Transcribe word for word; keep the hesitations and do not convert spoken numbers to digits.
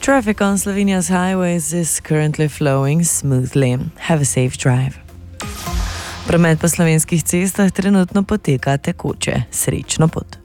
Traffic on Slovenia's highways is currently flowing smoothly. Have a safe drive. Promet po slovenskih cestah trenutno poteka tekoče. Srečno pot.